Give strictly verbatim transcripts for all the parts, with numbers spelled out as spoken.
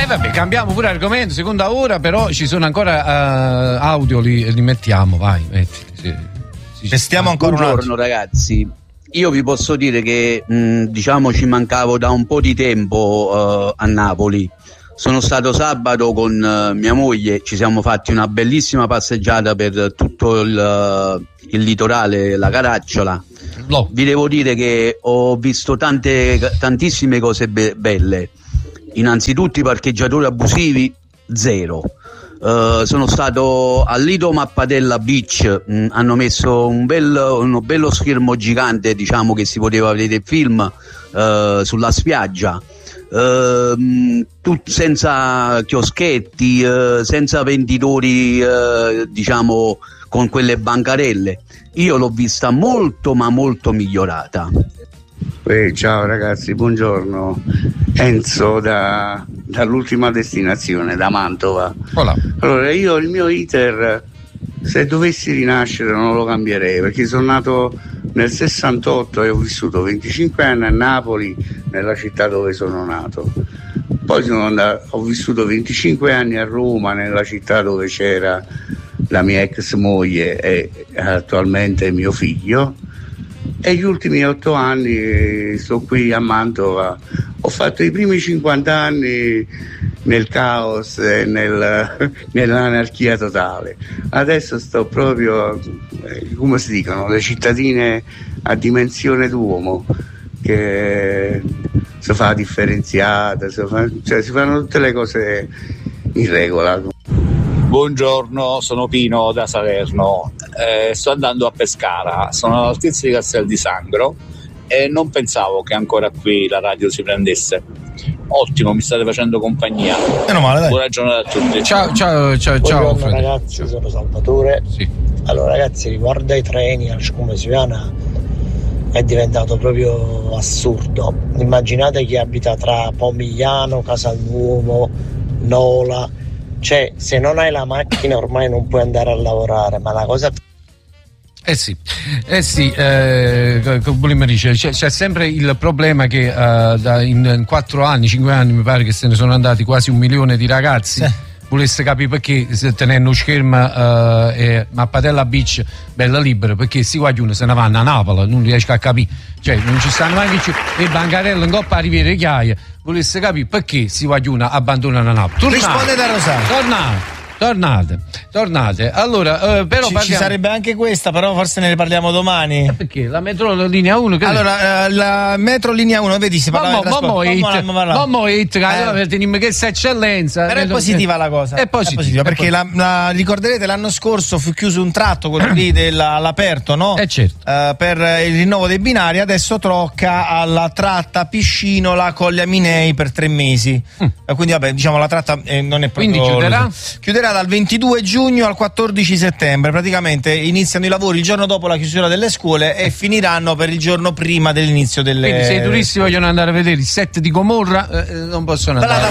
Eh vabbè, cambiamo pure argomento, seconda ora, però ci sono ancora uh, audio, li, li mettiamo, vai, mettili. Sì, sì, Testiamo ancora un Buongiorno ragazzi, io vi posso dire che mh, diciamo ci mancavo da un po' di tempo uh, a Napoli. Sono stato sabato con uh, mia moglie, ci siamo fatti una bellissima passeggiata per tutto il, uh, il litorale, la Caracciola. No. Vi devo dire che ho visto tante, tantissime cose be- belle. Innanzitutto i parcheggiatori abusivi, zero. Uh, sono stato al Lido Mappadella Beach, mh, hanno messo un, bel, un bello schermo gigante, diciamo che si poteva vedere il film uh, sulla spiaggia. Uh, tut, senza chioschetti, uh, senza venditori, uh, diciamo con quelle bancarelle. Io l'ho vista molto ma molto migliorata. Eh, ciao ragazzi, buongiorno. Enzo da, dall'ultima destinazione, da Mantova. Hola. Allora, io il mio iter, se dovessi rinascere, non lo cambierei, perché sono nato nel sessantotto e ho vissuto venticinque anni a Napoli, nella città dove sono nato. Poi sono andato, ho vissuto venticinque anni a Roma, nella città dove c'era la mia ex moglie e attualmente mio figlio. E gli ultimi otto anni sto qui a Mantova. Ho fatto i primi cinquanta anni nel caos e nel, nell'anarchia totale. Adesso sto proprio, eh, come si dicono, le cittadine a dimensione d'uomo, che si fa differenziata, si, fa, cioè, si fanno tutte le cose in regola. Buongiorno, sono Pino da Salerno, eh, sto andando a Pescara, sono all'altezza di Castel di Sangro e non pensavo che ancora qui la radio si prendesse. Ottimo, mi state facendo compagnia. Meno male, dai. Buona giornata a tutti. Ciao, ciao, ciao, ciao. Buongiorno ragazzi, sono Salvatore. Sì. Allora ragazzi, riguardo ai treni al Circumesiana è diventato proprio assurdo. Immaginate chi abita tra Pomigliano, Casalduomo, Nola. Cioè, se non hai la macchina ormai non puoi andare a lavorare, ma la cosa... Eh sì, eh sì, eh, come dice, c'è, c'è sempre il problema che uh, da in quattro anni, cinque anni mi pare che se ne sono andati quasi un milione di ragazzi. Sì. Volesse capire perché se tenendo uno schermo uh, e Mappadella Beach bella libera, perché si guaglione se ne vanno a Napoli, non riesco a capire, cioè non ci stanno mai più le bancarelle in coppa a Riviera Chiaia. Volesse capire perché si guaglione abbandonano Napoli. Tornate, risponde da Rosario. Tornate. Tornate, tornate. Allora, eh, però ci, parliamo... ci sarebbe anche questa, però forse ne parliamo domani. Eh perché? La metro linea uno? Che allora, eh, la metro linea uno, vedi, si parla di trasporto. Mamma hit, eh. Teniamo che sia eccellenza. Però è positiva la cosa. È positiva, è positiva perché è la, la, ricorderete l'anno scorso fu chiuso un tratto, quello lì della, all'aperto, no? Eh certo. Uh, per il rinnovo dei binari, adesso tocca alla tratta Piscinola Colli Aminei per tre mesi. Mm. Uh, quindi vabbè, diciamo la tratta eh, non è proprio... Quindi chiuderà? Chiuderà dal ventidue giugno al quattordici settembre, praticamente iniziano i lavori il giorno dopo la chiusura delle scuole e finiranno per il giorno prima dell'inizio delle... Quindi se i turisti vogliono andare a vedere il set di Gomorra eh, non possono andare.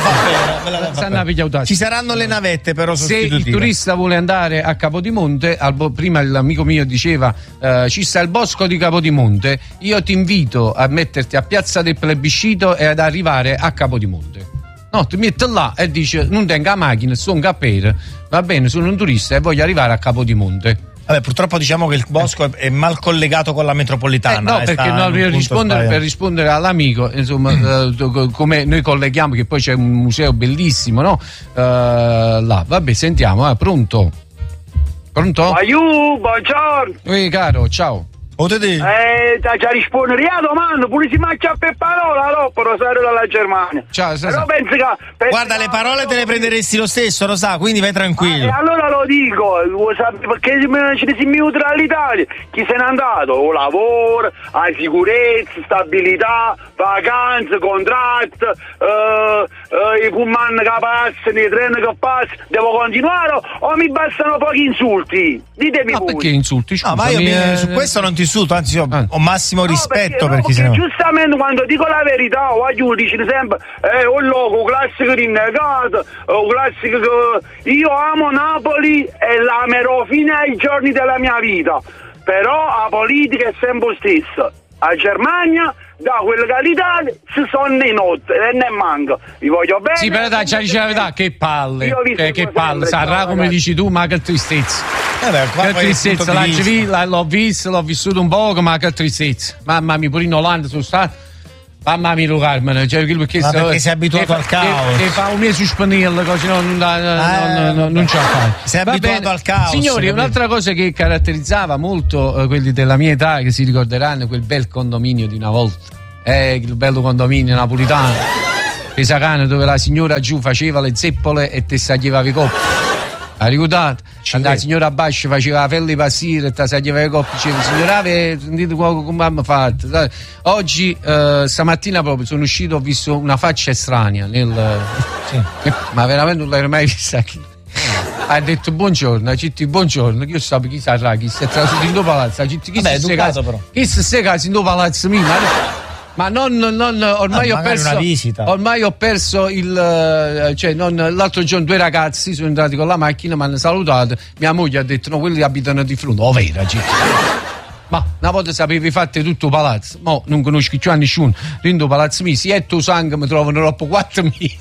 Ci saranno le navette però sostitutive. Se il turista vuole andare a Capodimonte, al, prima l'amico mio diceva eh, ci sta il bosco di Capodimonte, io ti invito a metterti a Piazza del Plebiscito e ad arrivare a Capodimonte. No, ti metti là e dici non tengo la macchina, sono un cappere, va bene, sono un turista e voglio arrivare a Capodimonte. Vabbè, purtroppo diciamo che il bosco è mal collegato con la metropolitana. Eh, no, eh, perché no, per, rispondere, per rispondere all'amico, insomma, eh, come noi colleghiamo, che poi c'è un museo bellissimo, no? Uh, là, vabbè, sentiamo, eh, pronto? Pronto? Aiù, buongiorno. Ehi, caro, ciao. Eh, già rispondere a domanda, pure si mangia per parola, no, per Rosario dalla Germania. Ciao, però penso che, penso guarda, le parole te le prenderesti lo stesso, lo sa, quindi vai tranquillo. E ah, allora lo dico, perché ci si miutra all'Italia, chi se n'è andato? O lavoro, a sicurezza, stabilità, vacanze, contratti, eh, eh, i pullman che passano, i treni che passano, devo continuare o mi bastano pochi insulti? Ditemi ma voi. Perché insulti? No, ma io mi, eh, su questo non ti insulto, anzi io ah. ho massimo rispetto no, perché, per chi se ne va. Giustamente quando dico la verità, voglio dire sempre eh, un logo classico rinnegato, un classico che io amo Napoli e l'amerò fino ai giorni della mia vita, però la politica è sempre stessa. a Germania, da quella che l'Italia si sono in notte e ne manca. Vi voglio bene. Sì, però dai, c'è la verità, che palle. Io ho visto Che, che sempre, palle, sarà ciao, come ragazzi. dici tu, ma che tristezza. Eh beh, qua Che poi il tristezza, punto di la vista. civile, l'ho visto, l'ho vissuto un poco, ma che tristezza. Mamma mia, pure in Olanda sono stato. Mamma mia, Carmen, cioè, perché, Ma perché sei abituato che, al caos. Che, che fa un mese su spanello, così non, non, non, Eh, non, non ce la fai. sei Va abituato bene. al caos, Signori, capito? un'altra cosa che caratterizzava molto eh, quelli della mia età, che si ricorderanno, quel bel condominio di una volta. Eh, il bello condominio napolitano. Pesacane, dove la signora giù faceva le zeppole e te saglieva i coppi. Ha ricordato? La signora Bascia faceva la pelle passire e ti saglieva i coppi. Diceva, signora, avete sentito come abbiamo fatto? Oggi, eh, stamattina proprio, sono uscito, ho visto una faccia estranea nel... Sì. Ma veramente non l'hai mai vista. Ha detto buongiorno, ha detto buongiorno, io so chi sarà, chi si è trasferito in tuo palazzo, ha detto chi Vabbè, si è educato casa, però. chi si è casa in tuo palazzo mio, ma... Ma non, non ormai Ah, ho magari perso una visita. ormai ho perso il eh, cioè non, l'altro giorno due ragazzi sono entrati con la macchina, mi hanno salutato, mia moglie ha detto no, quelli abitano di fronte. Oh, vera, Gigi. Ma una volta sapevi fatte tutto il palazzo, mo non conosco più a nessuno, dentro il palazzo mio, se è tuo sangue mi trovano dopo quattro mesi.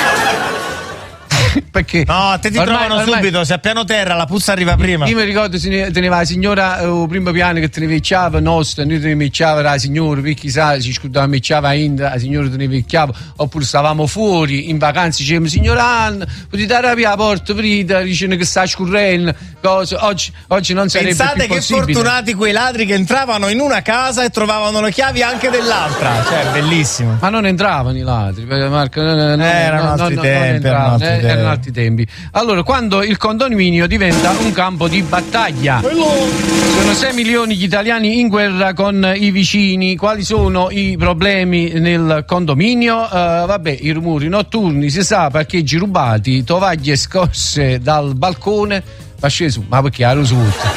Perché No, te ti ormai- trovano ormai- subito, se a piano terra la puzza arriva prima. Io mi ricordo se ne- teneva la signora eh, il primo piano che teneva nostra, noi teneva la signora, perché sa, si scordava mecciava in, la signora teneva il chiavo, oppure stavamo fuori in vacanza, dicevamo signora Anna, potete aprire la porta, prima, dicendo che sta scurrendo, cosa. Oggi, oggi non sarebbe Pensate più che possibile. fortunati quei ladri che entravano in una casa e trovavano le chiavi anche dell'altra. Cioè, bellissimo. Ma non entravano i ladri, Marco, no, no, no, Erano no, altri no, tempi, non entravano, erano altri eh, tempi. erano altri tempi. Allora, quando il condominio diventa un campo di battaglia. Sono sei milioni gli italiani in guerra con i vicini. Quali sono i problemi nel condominio? Uh, vabbè, i rumori notturni, si sa, parcheggi rubati, tovaglie scosse dal balcone. Ma sceso, ma perché ha rosuto?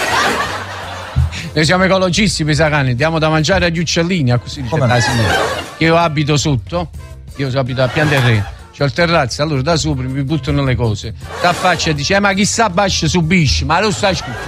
Noi siamo ecologisti, pesacani, diamo da mangiare agli uccellini, così dice la signora. Io abito sotto, io abito a pian terreno. C'ho il terrazzo, allora da sopra mi buttano le cose. Da faccia e dice, eh, ma chissà Bascia subisce, ma non sta scritto.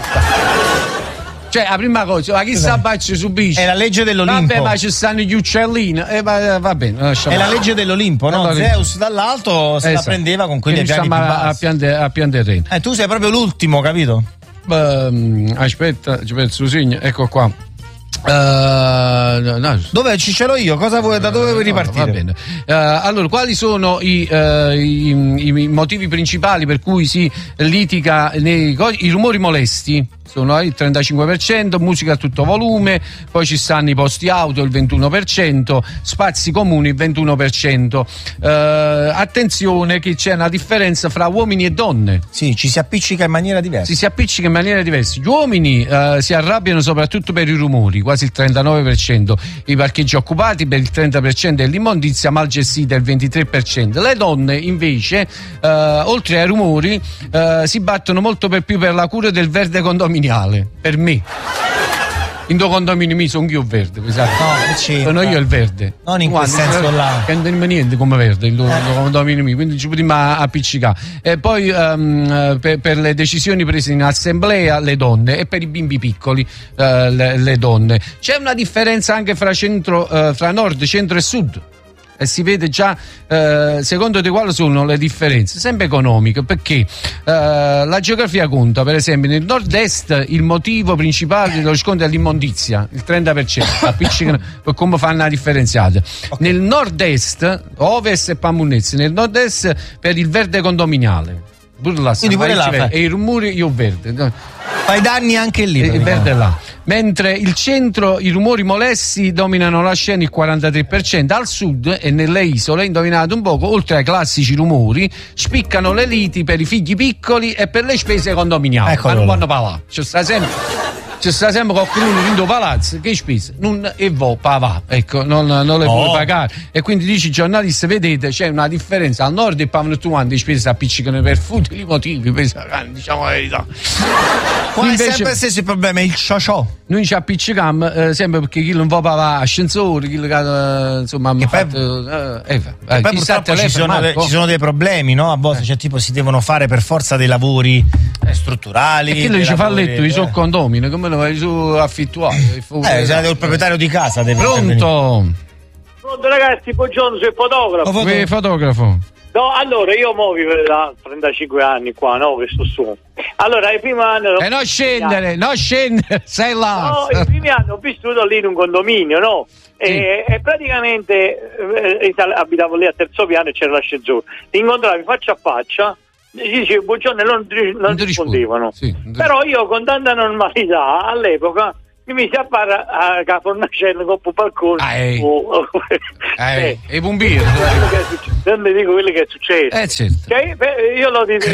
Cioè, la prima cosa, ma chissà Bascia subisce. È la legge dell'Olimpo. Vabbè, ma ci stanno gli uccellini. Eh, va, va bene, lasciamo. È la legge dell'Olimpo, no? Allora, Zeus dall'alto se la esatto. prendeva con quelli a Quindi piani più stiamo a, a, bassi. pian de- a pian terreno. Eh, tu sei proprio l'ultimo, capito? Beh, aspetta, ci penso segno, ecco qua. Uh, no, Dove ci ce l'ho io? Cosa vuoi, da dove vuoi ripartire? Va bene. Uh, allora, quali sono i, uh, i, i motivi principali per cui si litiga nei i rumori molesti? Sono il trentacinque per cento, musica a tutto volume, poi ci stanno i posti auto il ventuno per cento, spazi comuni il ventuno per cento. Uh, attenzione che c'è una differenza fra uomini e donne. Sì, ci si appiccica in maniera diversa. Si si appiccica in maniera diversa. Gli uomini uh, si arrabbiano soprattutto per i rumori, quasi il trentanove per cento, i parcheggi occupati per il trenta per cento e l'immondizia mal gestita il ventitré per cento. Le donne invece, uh, oltre ai rumori, uh, si battono molto per più per la cura del verde condominiale. Per me, in tuo condominio mi sono io verde, pesate. No, che c'entra? Sono io il verde. Non in quel Guarda, senso là. Che non dimmi niente come verde il tuo, il tuo condominio mio, quindi ci potremmo appiccicare. E poi um, per, per le decisioni prese in assemblea le donne e per i bimbi piccoli uh, le, le donne. C'è una differenza anche fra centro, uh, fra nord, centro e sud. E si vede già, eh, secondo te quali sono le differenze? Sempre economiche, perché eh, la geografia conta. Per esempio nel nord-est il motivo principale dello scontro è l'immondizia, il trenta per cento, appiccicano per come fanno la differenziata. Okay. Nel nord-est, ovest e Pamunezzi, nel nord-est per il verde condominiale. Pure là, quindi pure là verde, e i rumori io verde. Fai danni anche lì. Il verde là. Mentre il centro, i rumori molesti dominano la scena il quarantatré per cento. Al sud e nelle isole, indovinate un poco, oltre ai classici rumori, spiccano le liti per i figli piccoli e per le spese condominiali. Eccolo Ma non là. vanno parlare. C'è sta sempre. C'è sta sempre qualcuno in un palazzo che spese non e vo pavà, ecco, non, non le Oh. puoi pagare. E quindi dici i giornalisti, vedete, c'è una differenza al nord e pavano tu quando le spese si appiccicano per futili motivi, diciamo la verità. Qua è Invece- sempre lo stesso il problema, è il ciò-ciò. Noi ci appiccichiamo eh, sempre perché chi non va a ascensore, chi che eh, insomma hanno Che poi- fatto eh, eh, eh, E poi chi sta purtroppo al ci telefono, sono, de- Marco? ci sono dei problemi, no? A volte, cioè, tipo, si devono fare per forza dei lavori eh, strutturali. E chi lo dei dice lavori- falletto, i eh. so condomini, come no, vai su affittuario. Eh, siete il proprietario di casa, deve Pronto? Pronto ragazzi, buongiorno, sono il fotografo. Oh, foto- fotografo. No, allora io mo vivo da trentacinque anni qua, no, che sto su. Allora, i primi anni... E eh, non scendere, non scendere, sei là. No, i primi anni ho vissuto lì in un condominio, no? Sì. E, e praticamente eh, abitavo lì a terzo piano e c'era l'ascensore. Ti incontravi faccia a faccia, gli dicevi buongiorno e non, non, non rispondevano. Sì, non però io con tanta normalità all'epoca mi misi a fare a, a fornacella con il balcone. Ah, ehi. Oh, eh, e i bombieri. Non mi dico quello che è successo. Eh, certo. Cioè, io lo ritenevo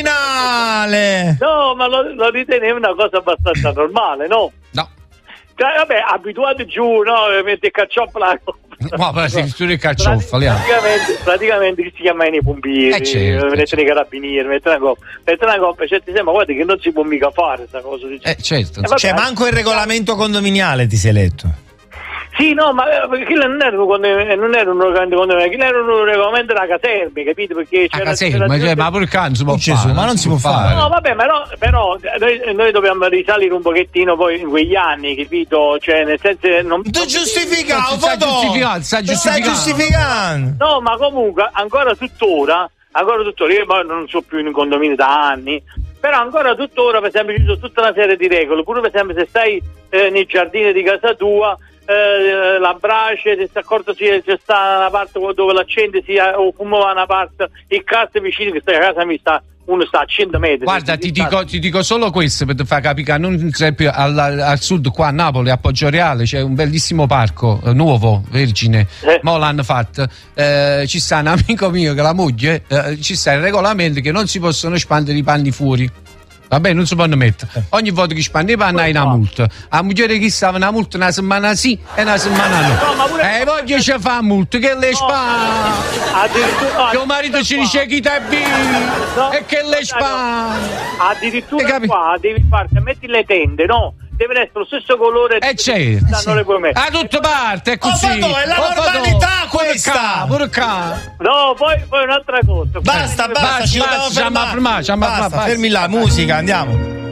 criminale. Cosa... No, ma lo, lo ritenevo una cosa abbastanza normale, no? No. Cioè, vabbè, abituati giù, no? Metti il carcioffa. Ma per esempio il carcioffa, praticamente, praticamente chi si chiama i pompieri, eh certo, mettere certo. i carabinieri, mettere una coppa, mettere una coppa, cioè ti sembra guarda che non si può mica fare questa cosa. Eh certo. Eh, cioè manco il regolamento condominiale ti sei letto. Sì, no, ma perché non era un condominio, non era un regolamento condominiale, era un regolamento della caserma, capito? Perché c'era, la caserma, c'era, cioè, ma purché non si può Gesù, fare, ma non si può fare. No, vabbè, però, però noi, noi dobbiamo risalire un pochettino poi in quegli anni, capito? Cioè, nel senso non tu giustificavo, sta giustificando, sta giustificando. giustificando. No, ma comunque ancora tuttora, ancora tuttora, io non so più in condominio da anni. Però ancora tuttora, per esempio, ci sono tutta una serie di regole, pure per esempio se stai eh, nei giardini di casa tua, eh, la brace, ti sta accorto se c'è sta una parte dove l'accendi, sia o fumava una parte, il cazzo vicino che sta a casa mi sta, uno sta a cento metri. Guarda, ti dico, ti dico solo questo per far capire che non esempio al, al sud qua a Napoli, a Poggioreale c'è un bellissimo parco eh, nuovo, vergine, eh. mo l'hanno fatto, eh, ci sta un amico mio che la moglie, eh, ci sta il regolamento che non si possono spandere i panni fuori. Vabbè, non si possono mettere. Ogni volta che spandi i panni hai una multa. A moglie che stava una multa una settimana sì e una settimana no. no pure... E voglio ci fa multa che le no. spà. Addirittura tuo marito ci dice chi te bi no. e che le spà. Addirittura qua devi farti, metti le tende, no? Deve essere lo stesso colore e eh certo sì. Non le puoi mettere. a tutte parte è così. Oh, è la oh, normalità questa pure qua. No, poi, poi un'altra cosa basta basta, basta ci dobbiamo fermare, fermare, basta, fermi là, musica, andiamo.